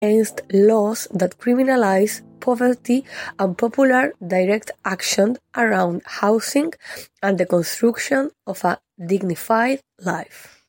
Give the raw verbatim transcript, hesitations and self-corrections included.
against laws that criminalize poverty and popular direct action around housing and the construction of a dignified life.